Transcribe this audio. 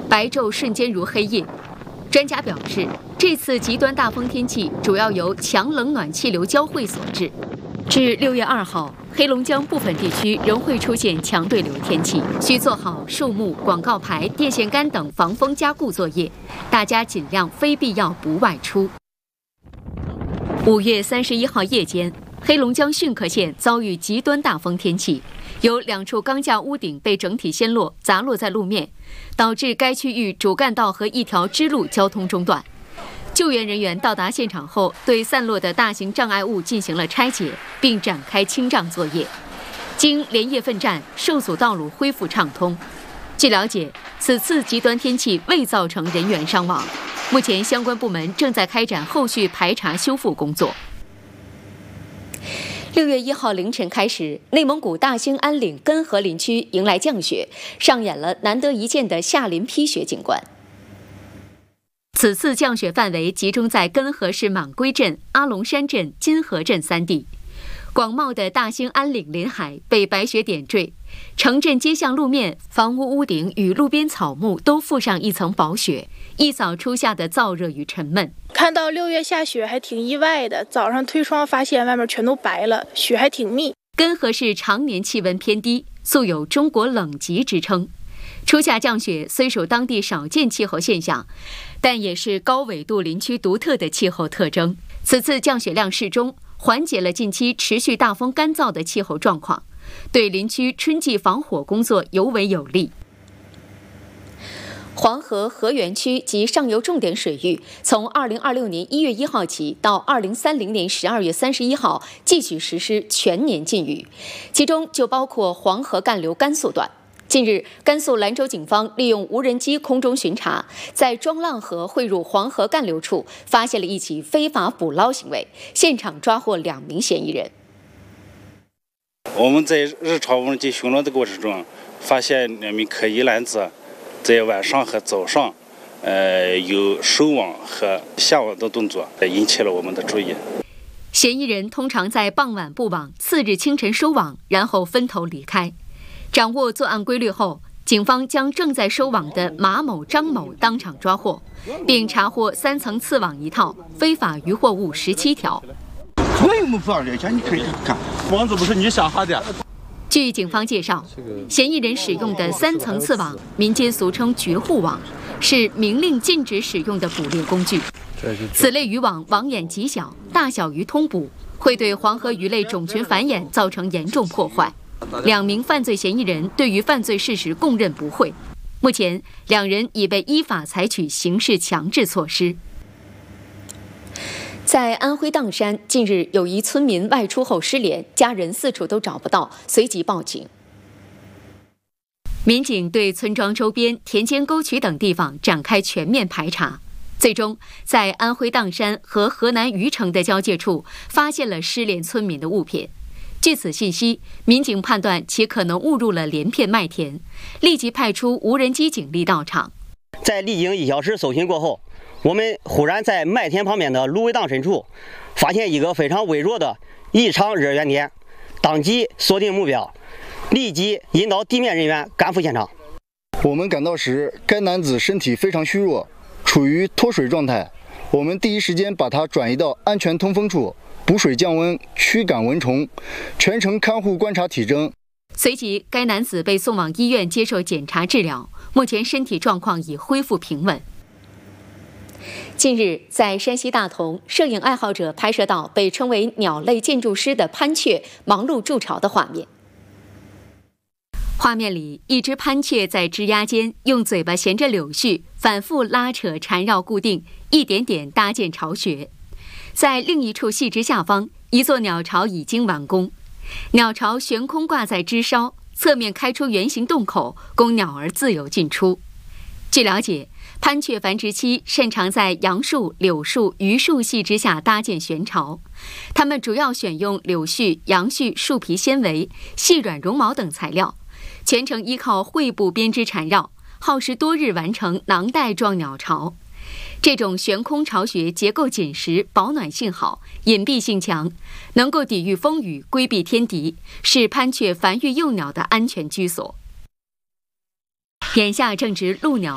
白昼瞬间如黑夜。专家表示，这次极端大风天气主要由强冷暖气流交汇所致。至6月2号，黑龙江部分地区仍会出现强对流天气，需做好树木、广告牌、电线杆等防风加固作业，大家尽量非必要不外出。5月31号夜间，黑龙江汛科县遭遇极端大风天气，有2处钢架屋顶被整体掀落，砸落在路面，导致该区域主干道和一条支路交通中断。救援人员到达现场后，对散落的大型障碍物进行了拆解，并展开清障作业。经连夜奋战，受阻道路恢复畅通。据了解，此次极端天气未造成人员伤亡，目前相关部门正在开展后续排查修复工作。6月1号凌晨开始，内蒙古大兴安岭根河林区迎来降雪，上演了难得一见的下林披雪景观。此次降雪范围集中在根河市满归镇、阿龙山镇、金河镇3地。广袤的大兴安岭林海被白雪点缀，城镇街巷路面、房屋屋顶与路边草木都覆上一层薄雪，一扫初夏的燥热与沉闷。 看到6月下雪还挺意外的，早上推窗发现外面全都白了，雪还挺密。 根河市常年气温偏低，素有中国冷极之称。初夏降雪虽属当地少见气候现象，但也是高纬度林区独特的气候特征。此次降雪量适中，缓解了近期持续大风干燥的气候状况，对林区春季防火工作尤为有利。黄河河源区及上游重点水域从2026年1月1号起到2030年12月31号继续实施全年禁渔，其中就包括黄河干流甘肃段。近日，甘肃兰州警方利用无人机空中巡查，在庄浪河汇入黄河干流处发现了一起非法捕捞行为，现场抓获2名嫌疑人。 我们在日常无人机巡逻的过程中，发现2名可疑男子在晚上和早上，有收网和下网的动作，引起了我们的注意。 嫌疑人通常在傍晚布网，次日清晨收网，然后分头离开。掌握作案规律后，警方将正在收网的马某、张某当场抓获，并查获3层刺网1套，非法渔获物17条。 我又没放这钱，你可以看。网子不是你下哈的。 据警方介绍，嫌疑人使用的3层刺网，民间俗称绝户网，是明令禁止使用的捕猎工具。此类渔网网眼极小，大小鱼通捕，会对黄河鱼类种群繁衍造成严重破坏。2名犯罪嫌疑人对于犯罪事实供认不讳，目前2人已被依法采取刑事强制措施。在安徽砀山，近日有一村民外出后失联，家人4处都找不到，随即报警。民警对村庄周边、田间沟渠等地方展开全面排查，最终在安徽砀山和河南虞城的交界处发现了失联村民的物品。据此信息，民警判断其可能误入了连片麦田，立即派出无人机警力到场。 在历经1小时搜寻过后，我们忽然在麦田旁边的芦苇荡深处发现一个非常微弱的异常热源点，当即锁定目标，立即引导地面人员赶赴现场。 我们赶到时，该男子身体非常虚弱，处于脱水状态，我们第一时间把他转移到安全通风处，补水降温，驱赶蚊虫，全程看护观察体征。 随即，该男子被送往医院接受检查治疗，目前身体状况已恢复平稳。近日，在山西大同，摄影爱好者拍摄到被称为鸟类建筑师的攀雀忙碌筑巢的画面。画面里，一只攀雀在枝桠间用嘴巴衔着柳絮，反复拉扯缠绕固定，一点点搭建巢穴。在另一处细枝下方，一座鸟巢已经完工，鸟巢悬空挂在枝梢，侧面开出圆形洞口，供鸟儿自由进出。据了解，攀雀繁殖期擅长在杨树、柳树、榆树细枝下搭建悬巢，它们主要选用柳絮、杨絮、树皮纤维、细软绒毛等材料，全程依靠喙部编织缠绕，耗时多日完成囊袋状鸟巢。这种悬空巢穴结构紧实，保暖性好，隐蔽性强，能够抵御风雨，规避天敌，是攀雀繁育幼鸟的安全居所。眼下正值鹭鸟